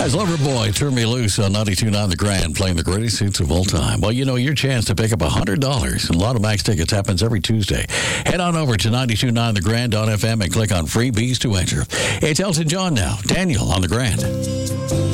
As Loverboy, Turn Me Loose on 92.9 The Grand, playing the greatest hits of all time. Well, you know, your chance to pick up $100 in Lotto Max tickets happens every Tuesday. Head on over to 92.9 The Grand.fm and click on Freebies to enter. It's Elton John now. Daniel on The Grand.